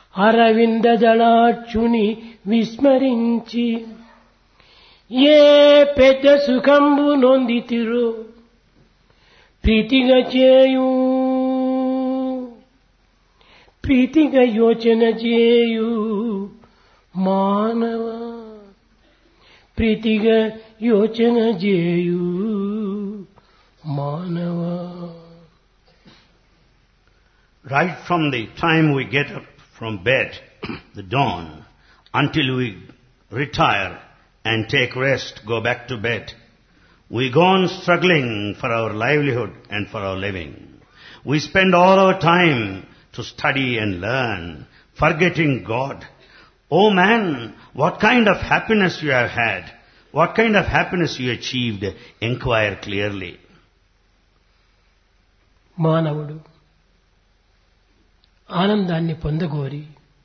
అరవింద దళాక్షుని విస్మరించి ఏ పెద్ద సుఖంబు నొందితిరో ప్రీతిగా చేయు ప్రీతిగా యోచన చేయు మానవ ప్రీతిగా యోచన చేయు మానవ. Right from the time we get up from bed, the dawn, until we retire and take rest, go back to bed, we go on struggling for our livelihood and for our living. We spend all our time to study and learn, forgetting God. Oh man, what kind of happiness you have had, what kind of happiness you achieved, inquire clearly. మానవుడు ఆనందాన్ని పొందగోరి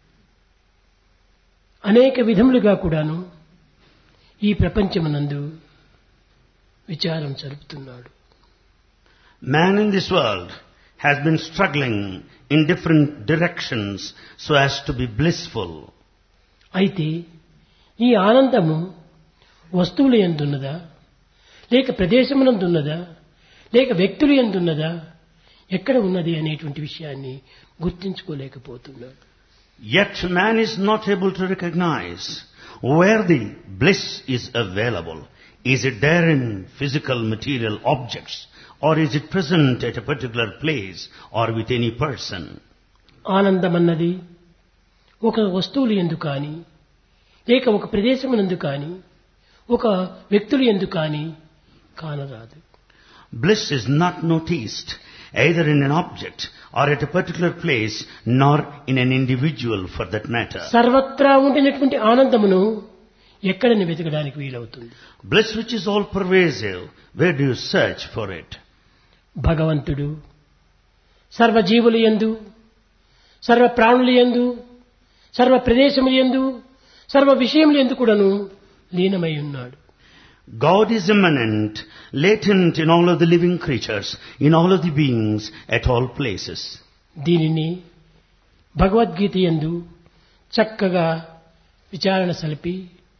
అనేక విధములుగా కూడాను ఈ ప్రపంచమునందు విచారం జరుపుతున్నాడు. Man in this world has been struggling in different directions so as to be blissful. అయితే ఈ ఆనందము వస్తువుల యందున్నదా, లేక ప్రదేశమునందున్నదా, లేక వ్యక్తుల యందున్నదా, ఎక్కడ ఉన్నది అనేటువంటి విషయాన్ని గుర్తించుకోలేకపోతున్నాడు. Yet man is not able to recognize where the bliss is available. Is it there in physical material objects, or is it present at a particular place or with any person? ఆనందమన్నది ఒక వస్తువుల యందు కానీ, లేక ఒక ప్రదేశమునందు కానీ, ఒక వ్యక్తుల యందు కానీ కానరాదు. Bliss is not noticed either in an object or at a particular place, nor in an individual for that matter. సర్వత్రా ఉండినటువంటి ఆనందమును ఎక్కడని వెతకడానికి వీలవుతుంది? Bliss which is all pervasive, where do you search for it? భగవంతుడు సర్వజీవుల యందు, సర్వ ప్రాణుల యందు, సర్వ ప్రదేశముల యందు, సర్వ విషయముల యందు కూడాను లీనమై ఉన్నాడు. God is immanent, latent in all of the living creatures, in all of the beings, at all places. దీనిని భగవద్గీత యందు చక్కగా విచారణ సలిపి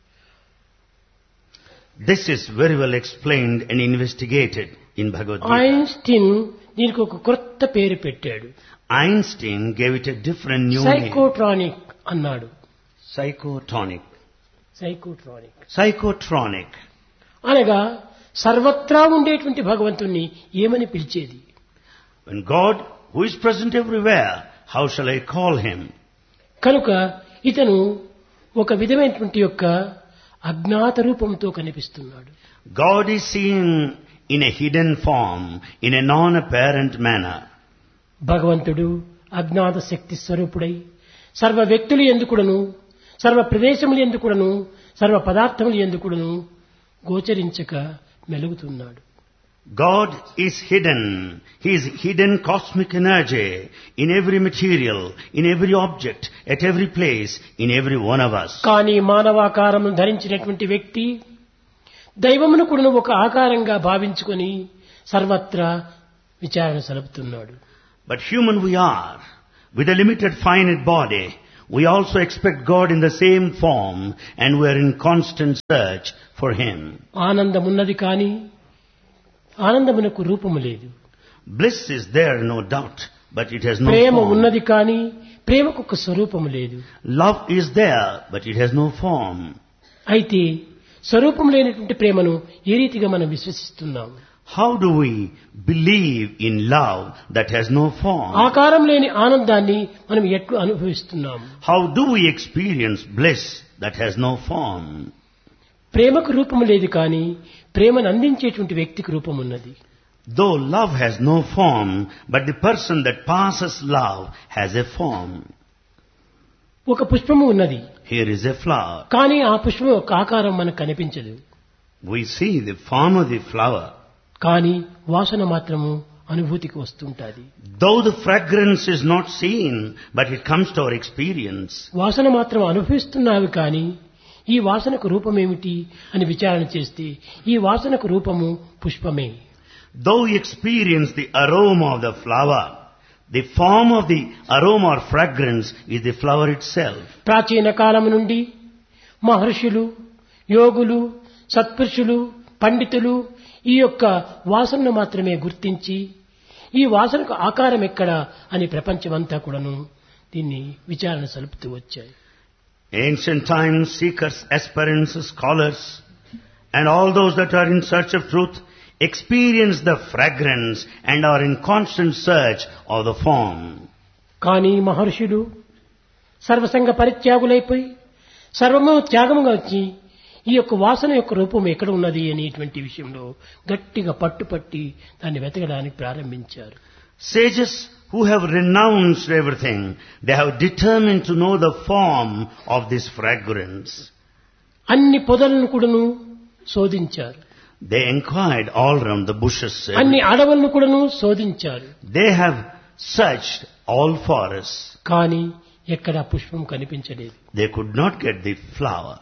This is very well explained and investigated in Bhagavad Gita. Einstein దీనికి ఒక కొత్త పేరు పెట్టాడు. Einstein gave it a different new name. సైకోట్రానిక్ అన్నాడు. Psychotronic. సైకోట్రానిక్ అనగా సర్వత్రా ఉండేటువంటి భగవంతుణ్ణి ఏమని పిలిచేది? When God, who is present everywhere, how shall I call him? కనుక ఇతను ఒక విధమైనటువంటి యొక్క అజ్ఞాత రూపంతో కనిపిస్తున్నాడు. God is seen in a hidden form, in a non-apparent manner. భగవంతుడు అజ్ఞాత శక్తి స్వరూపుడై సర్వ వ్యక్తుల యందు కూడాను, సర్వ ప్రదేశముల యందు కూడాను, సర్వ పదార్థముల యందు కూడాను గోచరించక మెలుగుతున్నాడు. God is hidden. He is hidden cosmic energy in every material, in every object, at every place, in every one of us. కానీ మానవాకారమును ధరించినటువంటి వ్యక్తి దైవమును కూడా ఒక ఆకారంగా భావించుకొని సర్వత్రా విచారణ సలుపుతున్నాడు. But human we are, with a limited finite body, we also expect God in the same form, and we are in constant search for Him. ఆనందమున్నది కానీ ఆనందమునకు రూపము లేదు. Bliss is there, no doubt, but it has no Prema form. ఉన్నది కానీ ప్రేమకు ఒక స్వరూపము లేదు. Love is there, but it has no form. అయితే స్వరూపం లేనటువంటి ప్రేమను ఏ రీతిగా మనం విశ్వసిస్తున్నాము? How do we believe in love that has no form? ఆకారం లేని ఆనందాన్ని మనం ఎట్లు అనుభవిస్తున్నాము? How do we experience bliss that has no form? ప్రేమకు రూపము లేదు కానీ ప్రేమను అందించేటువంటి వ్యక్తికి రూపం ఉన్నది. Though love has no form, but the person that passes love has a form. ఒక పుష్పము ఉన్నది. Here is a flower. కానీ ఆ పుష్పం యొక్క ఆకారం మనకు కనిపించదు. We see the form of the flower. కానీ వాసన మాత్రము అనుభూతికి వస్తుంటది. Though the fragrance is not seen, but it comes to our experience. వాసన మాత్రం అనుభవిస్తున్నావు కానీ ఈ వాసనకు రూపమేమిటి అని విచారణ చేస్తే ఈ వాసనకు రూపము పుష్పమే. Though we experience the aroma of the flower, The form of the aroma or fragrance is the flower itself. ప్రాచీన కాలం నుండి మహర్షులు, యోగులు, సత్పురుషులు, పండితులు ఈ యొక్క వాసనను మాత్రమే గుర్తించి ఈ వాసనకు ఆకారం ఎక్కడ అని ప్రపంచమంతా కూడాను దీన్ని విచారణ సలుపుతూ వచ్చాయి. Ancient times, seekers, aspirants, scholars, and all those that are in search of truth experience the fragrance and are in constant search of the form. కానీ మహర్షులు సర్వసంగ పరిత్యాగులైపోయి సర్వము త్యాగముగా వచ్చి ఈ యొక్క వాసన యొక్క రూపం ఎక్కడ ఉన్నది అనేటువంటి విషయంలో గట్టిగా పట్టుపట్టి దాన్ని వెతకడానికి ప్రారంభించారు. Sages who have renounced everything, they have determined to know the form of this fragrance. అన్ని పొదలను కూడాను శోధించారు. They inquired all around the bushes. అన్ని అడవులను కూడాను శోధించారు. They have searched all forests. కానీ ఎక్కడ పుష్పం కనిపించలేదు. They could not get the flower.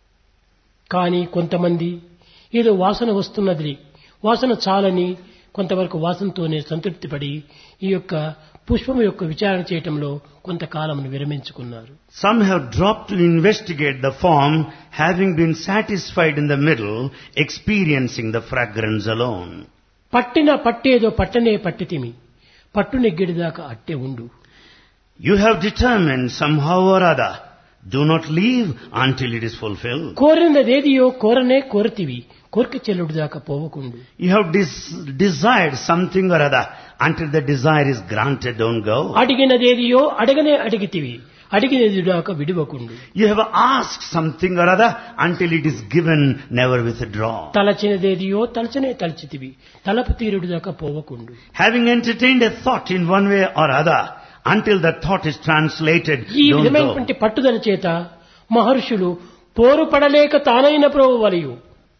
కానీ కొంతమంది ఏదో వాసన వస్తున్నది, వాసన చాలని కొంతవరకు వాసనతోనే సంతృప్తి పడి ఈ యొక్క పుష్పం యొక్క విచారణ చేయటంలో కొంతకాలమును విరమించుకున్నారు. Some have dropped to investigate the form, having been satisfied in the middle, experiencing the fragrance alone. పట్టేదో పట్టనే పట్టితిమి, పట్టు నెగ్గిడిదాకా అట్టే ఉండు. You have determined somehow or other, do not leave until it is fulfilled. కోరినదేదియో కోరనే కోరతివి, కోరిక చెల్లుడు దాకా పోవకుండు. You have desired something or other, until the desire is granted, don't go. అడిగినదేదియో అడగనే అడిగితివి, అడిగినది దాకా విడువకుండు. You have asked something or other, until it is given, never withdraw. తలచినదేదియో తలచనే తలచితివి, తలపు తీరుడు దాకా పోవకుండు. Having entertained a thought in one way or other, until that thought is translated, ఈ don't విధమైనటువంటి go. పట్టుదల చేత మహర్షులు పోరు పడలేక తానైన ప్రోవలియు.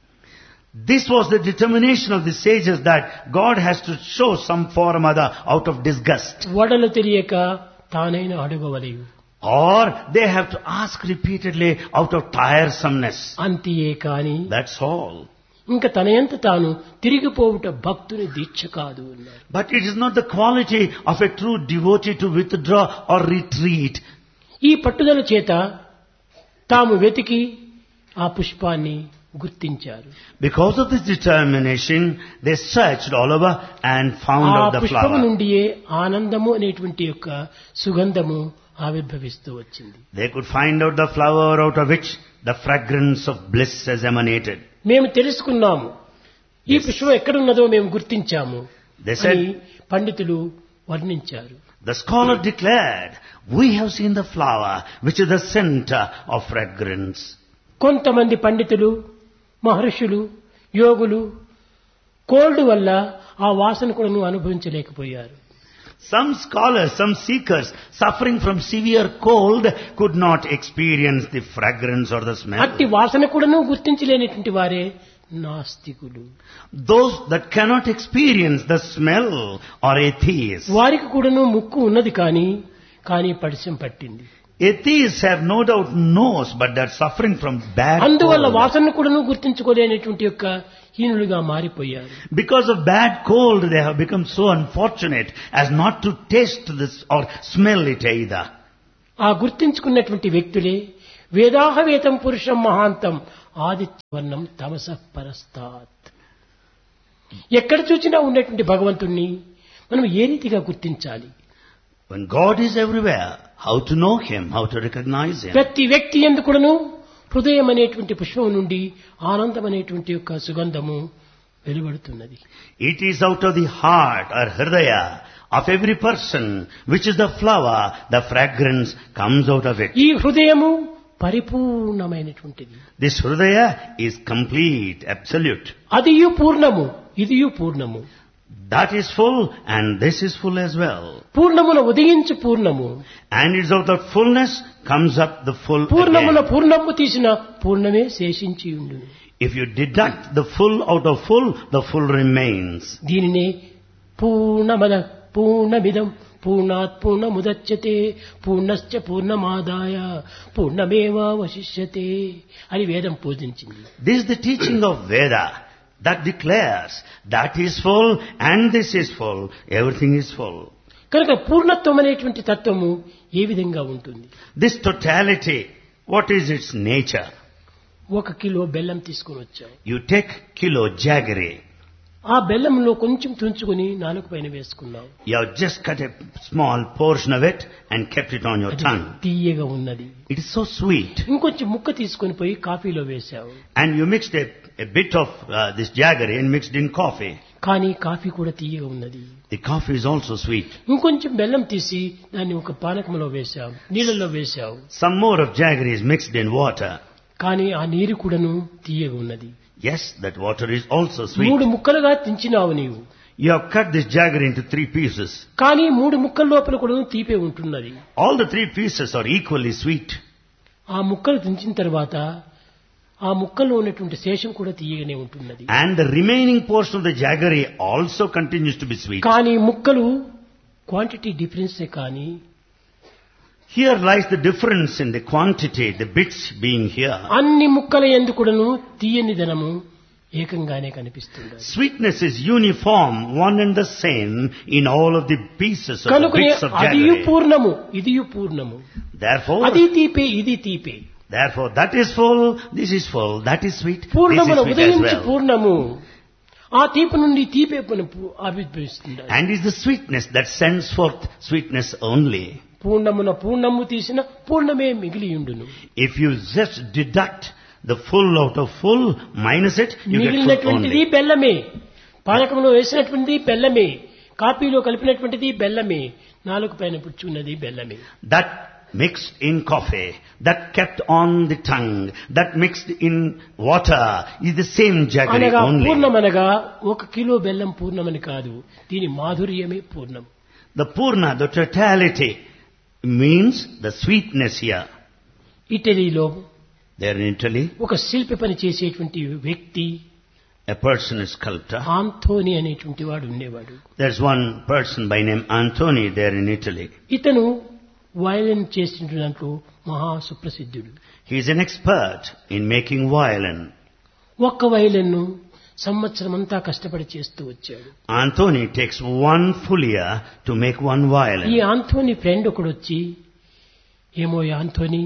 This was the determination of the sages, that God has to show some form or other out of disgust. వడలు తెలియక తానైన అడుగవలియు. Or they have to ask repeatedly out of tiresomeness. అంతియే కాని That's all. ఇంకా తనయంత తాను తిరిగిపోవుట భక్తుని దీక్ష కాదు అన్నారు. But it is not the quality of a true devotee to withdraw or retreat. ఈ పట్టుదల చేత తాము వెతికి ఆ పుష్పాన్ని గుర్తించారు. Because of this determination, they searched all over and found ఆ out the పుష్పము flower. నుండియే ఆనందము అనేటువంటి యొక్క సుగంధము ఆవిర్భవిస్తూ వచ్చింది. They could find out the flower out of which the fragrance of bliss has emanated. మేము తెలుసుకున్నాము, ఈ పుష్పం ఎక్కడున్నదో మేము గుర్తించాము They said, అని పండితులు వర్ణించారు. the scholar declared, we have seen the flower which is the center of fragrance. కొంతమంది పండితులు, మహర్షులు, యోగులు కోల్డ్ వల్ల ఆ వాసన కూడా అనుభవించలేకపోయారు. Some scholars, some seekers suffering from severe cold could not experience the fragrance or the smell. అట్టి వాసన కూడాను గుర్తించలేనటువంటి వారే నాస్తికులు. Those that cannot experience the smell are atheists. వారికి కూడాను ముక్కు ఉన్నది కానీ పరిచయం పట్టింది. Atheists have no doubt nose, but they're suffering from bad అందువల్ల cold. వాసనను కూడాను గుర్తించుకోలేనటువంటి యొక్క హీనులుగా మారిపోయారు. Because of bad cold, they have become so unfortunate as not to taste this or smell it either. ఆ గుర్తించుకున్నటువంటి వ్యక్తులే వేదాహవేతం పురుషం మహాంతం ఆదిత్యవర్ణం తమసః పరస్తాత్. ఎక్కడ చూచినా ఉన్నటువంటి భగవంతుణ్ణి మనం ఏ రీతిగా గుర్తించాలి? When God is everywhere, how to know Him, how to recognize Him. ప్రతి వ్యక్తి యందు కూడాను హృదయం అనేటువంటి పుష్పం నుండి ఆనందం అనేటువంటి యొక్క సుగంధము వెలువడుతున్నది. It is out of the heart or hridaya of every person, which is the flower, the fragrance comes out of it. ఈ హృదయము పరిపూర్ణమైనటువంటిది. This hridaya is complete, absolute. అదియు పూర్ణము, ఇదియు పూర్ణము. That is full and this is full as well. పూర్ణమున ఉదయించు పూర్ణము. And it's out of fullness comes up the full పూర్ణమున again. పూర్ణము తీసిన పూర్ణమే శేషించి ఉండును. If you deduct the full out of full, the full remains. దీనినే పూర్ణమద పూర్ణమిదం పూర్ణాత్ పూర్ణముదచ్యతే పూర్ణశ్చ పూర్ణమాదాయ పూర్ణమేవావశిష్యతే అని వేదం పూజించింది. This is the teaching of Veda that declares that is full and this is full, everything is full. కనుక పూర్ణత్వం అనేటువంటి తత్వము ఏ విధంగా ఉంటుంది? This totality, what is its nature? 1 kilo బెల్లం తీసుకొని వచ్చావు. You take kilo jaggery. ఆ బెల్లంలో కొంచెం తుంచుకొని నాలుక పైన వేసుకున్నావు. You have just cut a small portion of it and kept it on your tongue. తీయగా ఉన్నది. It is so sweet. ఇంకొంచెం ముక్క తీసుకొని పోయి కాఫీలో వేశావు. And you mixed a bit of this jaggery and mixed in coffee. కానీ coffee కూడా తీయగా ఉన్నది. The coffee is also sweet. ఇంకొంచెం బెల్లం తీసి దాన్ని ఒక పానకంలో వేశావు, నీళ్ళల్లో వేశావు. Some more of jaggery is mixed in water. కానీ ఆ నీరు కూడాను తీయగా ఉన్నది. Yes, that water is also sweet. 3 ముక్కలుగా తించినావు నీవు. You have cut this jaggery into 3 pieces. కానీ 3 ముక్కల లోపల కూడా తీపే ఉంటున్నది. All the 3 pieces are equally sweet. ఆ ముక్కలు తించిన తర్వాత ఆ ముక్కల్లో ఉన్నటువంటి శేషం కూడా తీయగానే ఉంటున్నది. And the remaining portion of the jaggery also continues to be sweet. కానీ ముక్కలు క్వాంటిటీ డిఫరెన్సే కానీ Here lies the difference in the quantity, the bits being here. అన్ని ముక్కల యందు కూడాను తీయని ధనము ఏకంగానే కనిపిస్తుంది. Sweetness is uniform, one and the same in all of the pieces of the కనుకనే bits of అదియు jaggery. పూర్ణము ఇదియు పూర్ణము. అది తీపే ఇది తీపే. Therefore, that is full, this is full, that is sweet, this పూర్ణమున is sweet as ఉదయించి well. పూర్ణము. ఆ తీపి నుండి తీపే ఆవిర్భవిస్తుంది. And is the sweetness that sends forth sweetness only. పూర్ణమున పూర్ణము తీసిన పూర్ణమే మిగిలియుండును. If you just deduct the full out of full, minus it, you get full మిగిలినటువంటిది only. బెల్లమే. పానకంలో వేసినటువంటిది బెల్లమే. కాఫీలో కలిపినటువంటిది బెల్లమే. నాలుగు పైన పుచ్చున్నది బెల్లమే. That mixed in coffee, that kept on the tongue, that mixed in water is the same jaggery అనగా only. పూర్ణమనగా 1 kilo బెల్లం పూర్ణమని కాదు, దీని మాధుర్యమే పూర్ణం. The purna, the totality, means the sweetness here. ఇటలీలో There in Italy, ఒక శిల్పి పని చేసేటువంటి వ్యక్తి a person, a sculptor. Anthony అనేటువంటి వాడు ఉండేవాడు. There's one person by name Antony there in Italy. ఇతను వయలిన్ చేసిన దాంట్లో మహా సుప్రసిద్ధుడు. He is an expert in making violin. ఒక్క వయలిన్ను సంవత్సరమంతా కష్టపడి చేస్తూ వచ్చాడు. Antony takes 1 full year to make 1 ఈ violin. ఆంథోనీ ఫ్రెండ్ ఒకడు వచ్చి, ఏమో ఆంథోనీ,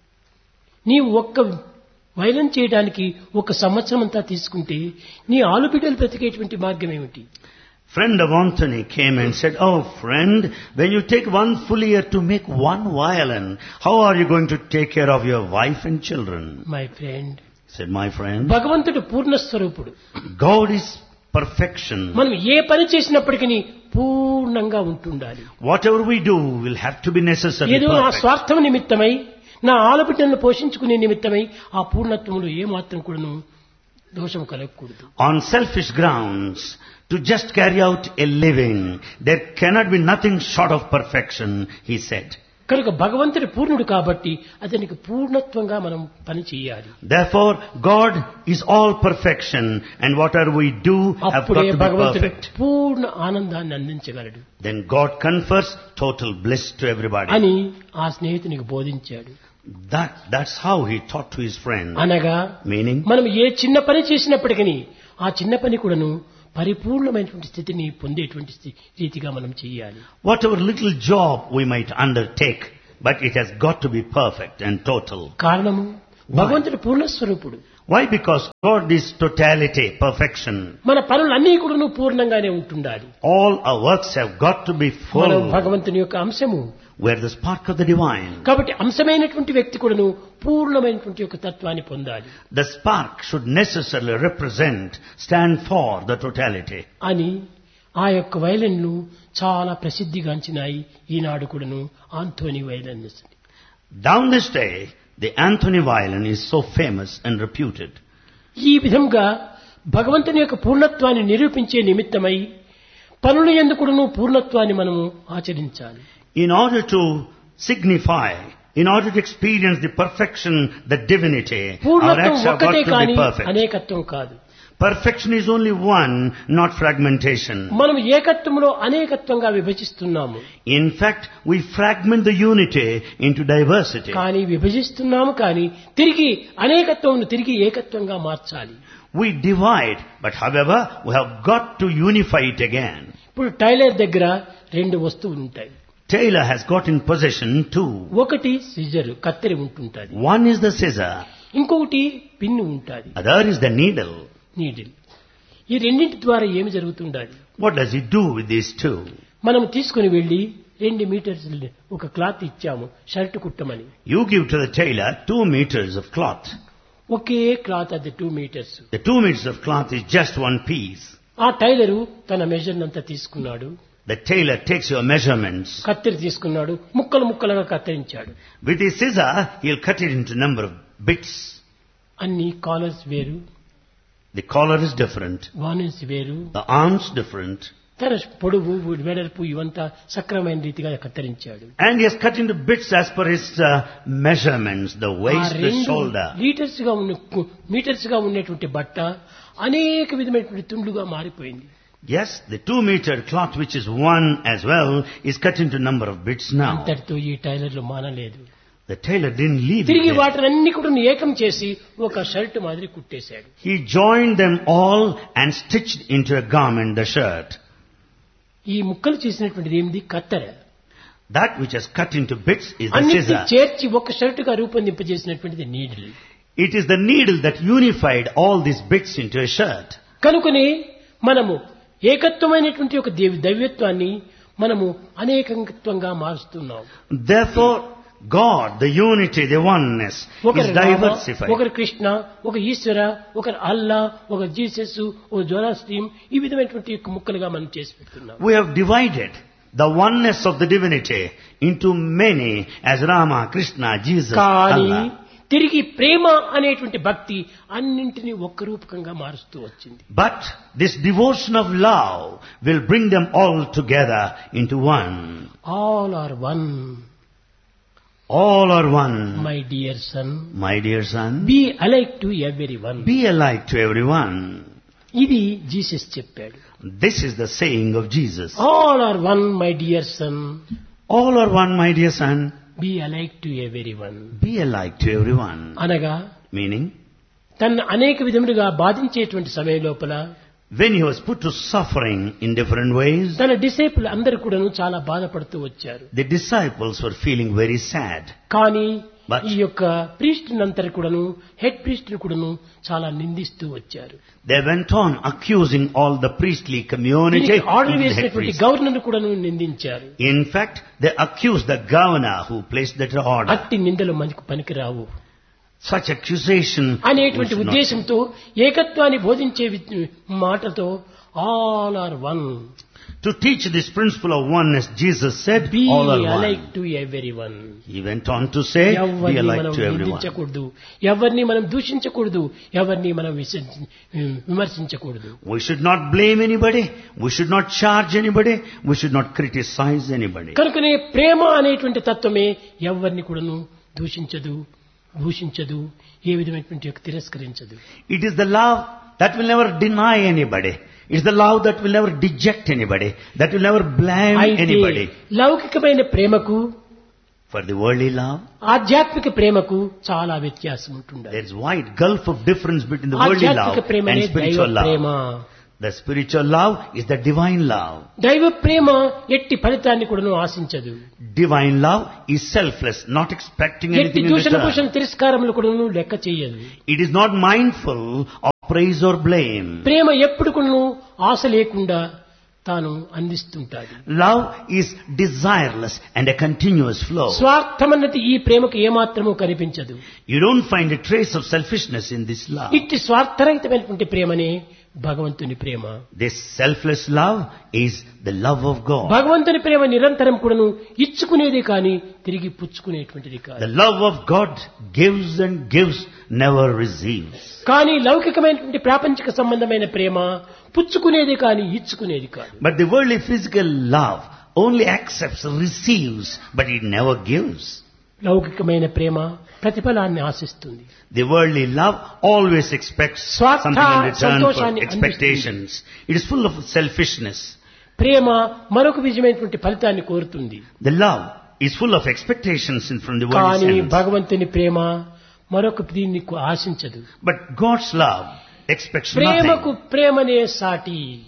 నీవు ఒక్క వయలిన్ చేయడానికి 1 సంవత్సరం అంతా తీసుకుంటే నీ ఆలుబిడ్డలు బ్రతికేటువంటి మార్గం ఏమిటి? Friend of Antony came and said, "Oh friend, when you take 1 full year to make 1 violin, how are you going to take care of your wife and children?" My friend, Said, "My friend, భగవంతుడు పూర్ణస్వరూపుడు. God is perfection. మనం ఏ పని చేసినప్పటికీ పూర్ణంగా ఉంటుండాలి. Whatever we do will have to be necessarily ఏదో నా perfect. స్వార్థం నిమిత్తమై, నా ఆలబిడ్డలను పోషించుకునే నిమిత్తమై ఆ పూర్ణత్వంలో ఏ మాత్రం కూడాను దోషం కలగకూడదు. On selfish grounds, to just carry out a living, there cannot be nothing short of perfection," he said. కనుక భగవంతుడి పూర్ణుడు కాబట్టి అతనికి పూర్ణత్వంగా మనం పని చేయాలి. Therefore, God is all perfection, and whatever we do have got అప్పుడే to be భగవంతుడు perfect. పూర్ణ ఆనందాన్ని అందించగలడు Then God confers total bliss to everybody. అని ఆ స్నేహితునికి బోధించాడు. That's how he taught to his friend. అనగా Meaning, మనం ఏ చిన్న పని చేసినప్పటికీ ఆ చిన్న పని కూడాను పరిపూర్ణమైనటువంటి స్థితిని పొందేటువంటి రీతిగా మనం చేయాలి. whatever little job we might undertake, but it has got to be perfect and total. కారణము భగవంతుడు పూర్ణస్వరూపుడు. Why? Because God is totality, perfection. మన పనులన్నీ కూడాను పూర్ణంగానే ఉంటుండాలి. All our works have got to be మనం full. భగవంతుని యొక్క అంశము. We are the spark of the divine. కాబట్టి అంశమైనటువంటి వ్యక్తి కూడాను పూర్ణమైనటువంటి యొక్క తత్వాన్ని పొందాలి The spark should necessarily stand for the totality. అని ఆ యొక్క వయలిన్లు చాలా ప్రసిద్ధిగాంచినాయి. ఈనాడు కూడాను Anthony violin. Down this day, the Anthony violin is so famous and reputed. ఈ విధంగా భగవంతుని యొక్క పూర్ణత్వాన్ని నిరూపించే నిమిత్తమై పనుల యందు కూడాను పూర్ణత్వాన్ని మనము ఆచరించాలి. In order to signify, in order to experience the perfection, the divinity, our పూర్ణత్వం acts have got ఒక్కటే to be కానీ perfect. అనేకత్వం కాదు. Perfection is only one, not fragmentation. మనం ఏకత్వంలో అనేకత్వంగా విభజిస్తున్నాము. In fact, we fragment the unity into diversity. కానీ విభజిస్తున్నాము, కానీ తిరిగి అనేకత్వం తిరిగి ఏకత్వంగా మార్చాలి. We divide, but however, we have got to unify it again. ఇప్పుడు టైలర్ దగ్గర రెండు వస్తువులు ఉంటాయి. Tailor has got in possession two. ఒకటి సిజర్ కత్తెర ఉంటుంటది, One is the scissor, ఇంకొకటి పిన్ను ఉంటుంది, other is the needle. Needle. ఈ రెండింటి ద్వారా ఏమి జరుగుతుండాలి? What does he do with these two? మనం తీసుకుని వెళ్లి 2 మీటర్స్ ఒక క్లాత్ ఇచ్చాము shirt కుట్టమని. You give to the tailor 2 meters of cloth. Okay cloth అది 2 metres. The 2 meters of cloth is just one piece. ఆ టైలరు తన మెజర్ అంతా తీసుకున్నాడు, The tailor takes your measurements. కత్తెర తీసుకున్నాడు, ముక్కలు ముక్కలుగా కత్తిరించాడు. With his scissor, he'll cut it into number of bits. అన్ని కాలర్స్ వేరు, The collar is different, వానెన్స్ వేరు, the arms different, తన పొడవు వెడల్పు ఇవంతా సక్రమైన రీతిగా కత్తిరించాడు. and he has cut into bits as per his measurements, the waist, the shoulder. Metres గా ఉన్నటువంటి బట్ట అనేక విధమైనటువంటి తుండ్లుగా మారిపోయింది. Yes, the 2 meter cloth, which is one as well, is cut into number of bits now. అంతటితో ఈ టైలర్లు మానలేదు. The tailor didn't leave it తిరిగి there. వాటినన్ని కూడా ఏకం చేసి ఒక షర్ట్ మాదిరి కుట్టేశాడు. He joined them all and stitched into a garment the shirt. ఈ ముక్కలు చేసినటువంటిది ఏమిటి? కత్తెర. That which has cut into bits is the అన్నిటిని scissor. చేర్చి ఒక షర్ట్ గా రూపొందింపజేసినటువంటిది needle. It is the needle that unified all these bits into a shirt. కనుకనే మనము ఏకత్వమైనటువంటి ఒక దైవత్వాన్ని మనము అనేకత్వంగా మారుస్తున్నాం. Therefore, God, the unity, the oneness, is diversified. ఒకరు కృష్ణ, ఒక ఈశ్వర, ఒకరు అల్లా, ఒక జీసస్, ఒక జోరాస్ట్రీమ్, ఈ విధమైనటువంటి ముక్కలుగా మనం చేసి పెడుతున్నాం. We have divided the oneness of the divinity into many as Rama, Krishna, Jesus, కానీ Allah. తిరిగి ప్రేమ అనేటువంటి భక్తి అన్నింటినీ ఒక్క రూపకంగా మారుస్తూ వచ్చింది. But this devotion of love will bring them all together into one. All are one. All are one. My dear son, My dear son, be alike to every one. be alike to everyone. ఇది Jesus చెప్పాడు. This is the saying of Jesus. All are one my dear son, All are one, my dear son. Be alike to every one. Be alike to everyone. అనగా Meaning, తను అనేక విధములుగా బాధించేటువంటి సమయం లోపల when he was put to suffering in different ways, తన disciple అందరు కూడాను చాలా బాధపడుతూ వచ్చారు. the disciples were feeling very sad. కానీ But- ఈ యొక్క ప్రీస్ట్ నంతరు కూడాను, హెడ్ ప్రీస్ట్ కూడాను చాలా నిందిస్తూ వచ్చారు. They went on accusing all the priestly community, దీనికి ఆర్డర్ even the head వేసినటువంటి priest. గవర్నర్ కూడాను నిందించారు. In fact, they accused the governor who placed that order. అట్టి నిందలు మనకు పనికిరావు Such accusation అనేటువంటి was not- ఉద్దేశంతో ఏకత్వాన్ని బోధించే మాటతో all are one. To teach this principle of oneness, Jesus said, be all are alike one. To every one. He went on to say, be ఎవరిని alike మనం to everyone. నిందించకూడదు, ఎవరిని మనం దూషించకూడదు, ఎవరిని మనం విమర్శించకూడదు. We should not blame anybody. We should not charge anybody. We should not criticize anybody. కనుకనే ప్రేమ అనేటువంటి తత్వమే ఎవరిని కూడాను దూషించదు, భూషించదు, ఏ విధమైనటువంటి తిరస్కరించదు. It is the love that will never deny anybody. It's the love that will never deject anybody. That will never blame అయితే anybody. లౌకికమైన ప్రేమకు, For the worldly love, ఆధ్యాత్మిక ప్రేమకు చాలా వ్యత్యాసం ఉంటుంది. there is wide gulf of difference between the worldly love ఆధ్యాత్మిక ప్రేమనే and దైవ spiritual Prema. love. The spiritual love is the divine love. దైవ ప్రేమ ఎట్టి ఫలితాన్ని కూడాను ఆశించదు. Divine love is selfless, not expecting ఎట్టి anything in దూషణ భూషణ return. తిరస్కారములు కూడాను లెక్క చేయదు. It is not mindful of praise or blame. ప్రేమ ఎప్పుడు కూడాను ఆశ లేకుండా తాను అందిస్తుంటాడు. Love is desireless and a continuous flow. స్వార్థమన్నది ఈ ప్రేమకు ఏమాత్రము కనిపించదు. You don't find a trace of selfishness in this love. ఇట్టి స్వార్థరహితమైనటువంటి ప్రేమనే భగవంతుని ప్రేమ. This selfless love is the love of God. భగవంతుని ప్రేమ నిరంతరం కూడాను ఇచ్చుకునేది కానీ తిరిగి పుచ్చుకునేటువంటిది కాదు. The love of God gives and gives, never receives. కానీ లౌకికమైనటువంటి ప్రాపంచిక సంబంధమైన ప్రేమ పుచ్చుకునేది కానీ ఇచ్చుకునేది కాదు. But the worldly physical love only accepts, receives, but it never gives. లౌకికమైన ప్రేమ ప్రతిఫలాన్ని ఆశిస్తుంది. The worldly love always expects స్వార్థ something in return for సంతోషాన్ని expectations. It is full of selfishness. ప్రేమ మరొక విధమైనటువంటి ఫలితాన్ని కోరుతుంది. The love is full of expectations from the worldly కానీ sense. భగవంతుని ప్రేమ మరొక దీన్ని ఆశించదు. But God's love expects ప్రేమకు nothing. ప్రేమనే సాటి.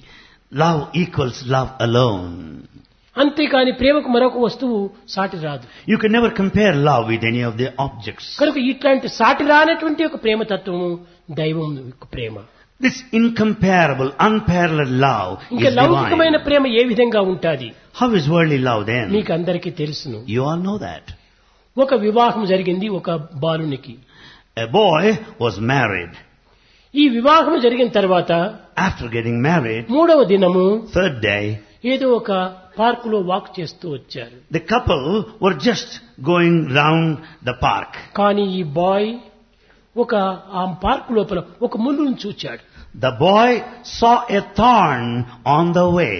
Love equals love alone. అంతేకాని ప్రేమకు మరొక వస్తువు సాటి రాదు. You can never compare love with any of the objects. కనుక ఇట్లాంటి సాటి రానటువంటి ఒక ప్రేమ తత్వము దైవం యొక్క ప్రేమ. This incomparable, unparalleled love ఇంకా is లౌకికమైన divine. ప్రేమ ఏ విధంగా ఉంటాది? How is worldly love then? మీకు అందరికీ తెలుసును. You all know that. ఒక వివాహం జరిగింది ఒక బాలునికి. A boy was married. ఈ వివాహం జరిగిన తర్వాత After getting married, మూడవ దినము third day, ఏదో ఒక పార్కులో వాక్ చేస్తూ వచ్చారు. the couple were just going round the park. కానీ ఈ బాయ్ ఆ పార్క్ లోపల ఒక ముళ్ళును చూచాడు. The boy saw a thorn on the way.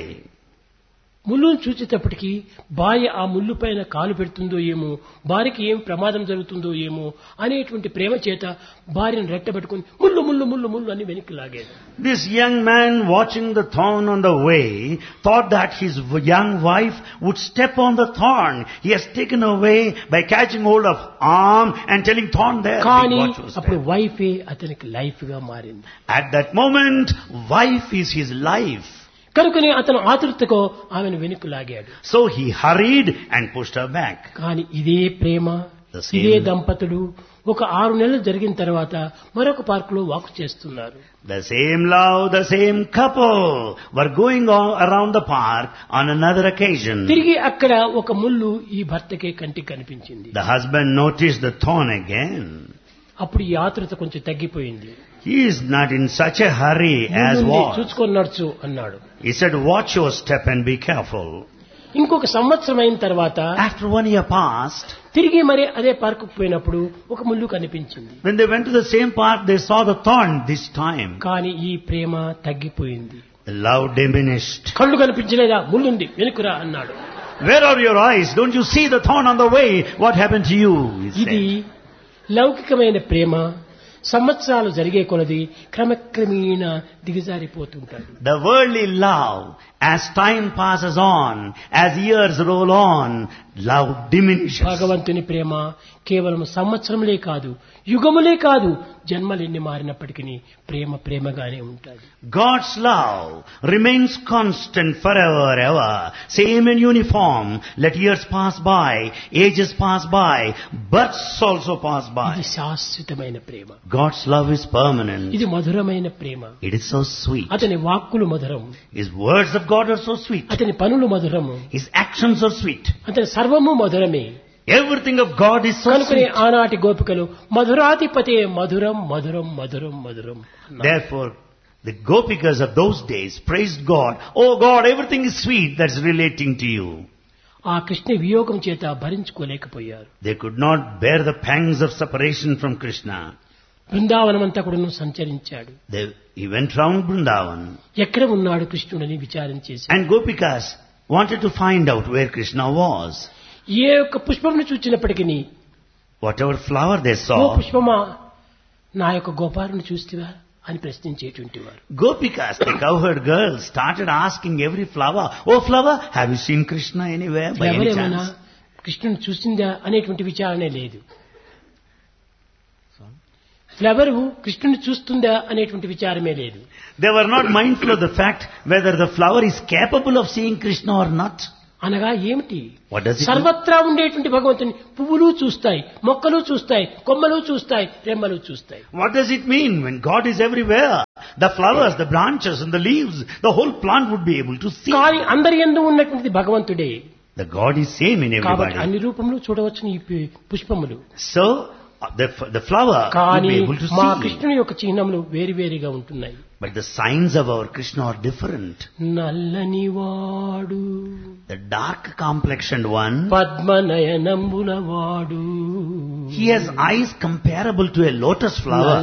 ముళ్ళును చూచేటప్పటికి భార్య ఆ ముళ్ళు పైన కాలు పెడుతుందో ఏమో, భార్యకి ఏం ప్రమాదం జరుగుతుందో ఏమో అనేటువంటి ప్రేమ చేత భార్యను రెట్టబెట్టుకుని ముళ్ళు ముళ్ళు ముళ్ళు ముళ్ళు అని వెనక్కి లాగాడు. This young man, watching the thorn on the way, thought that his young wife would step on the thorn. He has taken away by catching hold of arm and telling thorn there. కానీ Watch your step. అప్పుడు వైఫే అతనికి life గా మారింది. At that moment, wife is his life. కనుకనే అతను ఆతృతతో ఆమెను వెనక్కి లాగాడు. So he hurried and pushed her back. కానీ ఇదే ప్రేమ, The same. ఇదే దంపతుడు ఒక 6 నెలలు జరిగిన తర్వాత మరొక పార్కులో వాక్ చేస్తున్నారు. The same love, the same couple were going around the park on another occasion. తిరిగి అక్కడ ఒక ముళ్ళు ఈ భర్తకే కంటికి కనిపించింది. The husband noticed the thorn again. అప్పుడు ఈ ఆతృత కొంచెం తగ్గిపోయింది. He is not in such a hurry as ముళ్ళుంది, was. చూసుకొని నడుచు అన్నాడు. He said, watch your step and be careful. ఇంకొక సంవత్సరం అయిన తర్వాత After 1 year passed, తిరిగి మరి అదే పార్కుకు పోయినప్పుడు ఒక ముళ్ళు కనిపించింది. when they went to the same park, they saw the thorn this time. కానీ ఈ ప్రేమ తగ్గిపోయింది. The love diminished. కళ్ళు కనిపించలేదా? ముళ్ళుంది, వెనుకురా అన్నాడు. Where are your eyes? Don't you see the thorn on the way? What happened to you? He ఇది said. లౌకికమైన ప్రేమ సంవత్సరాలు జరిగే కొలది క్రమక్రమేణా దిగజారిపోతుంటాడు. The worldly love, as time passes on, as years roll on, love diminishes. భగవంతుని ప్రేమ కేవలం సంవత్సరములే కాదు, యుగములే కాదు, జన్మలెన్ని మారినప్పటికీ ప్రేమ ప్రేమగానే ఉంటుంది. God's love remains constant forever, ever, same and uniform. Let years pass by, ages pass by, births also pass by. ఇది శాశ్వతమైన ప్రేమ. God's love is permanent. ఇది మధురమైన ప్రేమ. It is so sweet. అతని వాక్కులు మధురం, His words of God are so sweet. అతని పనులు మధురము, His actions are sweet. అతని సర్వము మధురమే. Everything of God is so కనుకనే sweet. ఆనాటి గోపికలు మధురాధిపతే మధురం మధురం మధురం మధురం అన్నారు. Therefore, the gopikas of those days praised God. Oh God, everything is sweet that's relating to you. ఆ కృష్ణ వియోగం చేత భరించుకోలేకపోయారు. They could not bear the pangs of separation from Krishna. బృందావనమంతా కూడా సంచరించాడు. He went round Vrindavan. ఎక్కడ ఉన్నాడు కృష్ణుడని విచారం చేసి And gopikas wanted to find out where Krishna was. ఏ ఒక్క పుష్పంను చూచినప్పటికీ Whatever flower they oh saw, పుష్పమా నా యొక్క గోపారుని చూస్తివా అని ప్రశ్నించేటువంటి వారు. gopikas, the cowherd girls, started asking every flower, oh flower, have you seen Krishna anywhere by any ఎవరేమైనా chance? కృష్ణుని చూసిందా అనేటువంటి విచారణే లేదు. ఫ్లవర్ కృష్ణుని చూస్తుందా అనేటువంటి విచారమే లేదు. They were not mindful of the fact whether the flower is capable of seeing Krishna or not. అనగా ఏమిటి? What does it mean? సర్వత్రా ఉండేటువంటి భగవంతుని పువ్వులు చూస్తాయి, మొక్కలు చూస్తాయి, కొమ్మలు చూస్తాయి, రెమ్మలు చూస్తాయి. What does it mean when God is everywhere? The flowers, the branches and the leaves, the whole plant would be able to see. కానీ అందరి యందు ఉన్నటువంటిది భగవంతుడే. The God is same in కాబట్టి everybody. అన్ని రూపంలో చూడవచ్చును ఈ పుష్పములు. So, the flower would కానీ be able to మా see. కృష్ణుని యొక్క చిహ్నములు వేరువేరుగా ఉంటున్నాయి. But the signs of our Krishna are different. నల్లని వాడు, The dark complexioned one, పద్మనయనంబుల వాడు, he has eyes comparable to a lotus flower.